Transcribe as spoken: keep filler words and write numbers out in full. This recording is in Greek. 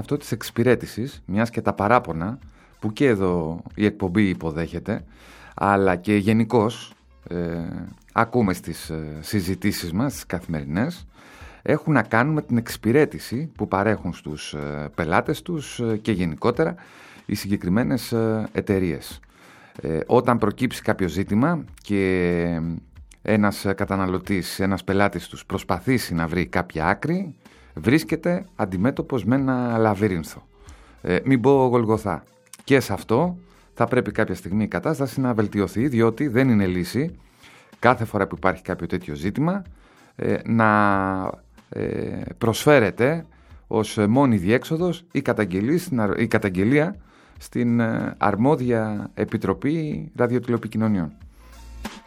αυτό της εξυπηρέτησης, μιας και τα παράπονα που και εδώ η εκπομπή υποδέχεται, αλλά και γενικώς ε, ακούμε στις ε, συζητήσεις μας, στις καθημερινές, έχουν να κάνουν με την εξυπηρέτηση που παρέχουν στους ε, πελάτες τους ε, και γενικότερα οι συγκεκριμένες ε, εταιρείες. Ε, όταν προκύψει κάποιο ζήτημα και ένας καταναλωτής, ένας πελάτης τους προσπαθήσει να βρει κάποια άκρη, βρίσκεται αντιμέτωπος με ένα λαβύρινθο. Ε, μην πω Γολγοθά. Και σε αυτό θα πρέπει κάποια στιγμή η κατάσταση να βελτιωθεί, διότι δεν είναι λύση κάθε φορά που υπάρχει κάποιο τέτοιο ζήτημα ε, να ε, προσφέρεται ως μόνη διέξοδος η, η καταγγελία στην αρμόδια Επιτροπή Ραδιοτηλεοπικοινωνιών.